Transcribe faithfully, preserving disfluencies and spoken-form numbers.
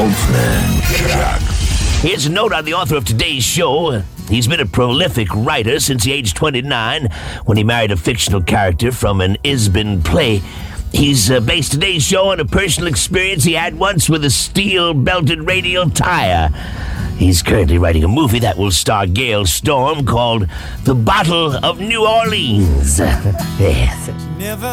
Wolfman Jack. Here's a note on the author of today's show. He's been a prolific writer since the age twenty-nine, when he married a fictional character from an Isbin play. He's uh, based today's show on a personal experience he had once with a steel-belted radial tire. He's currently writing a movie that will star Gail Storm called The Battle of New Orleans. Yes. Never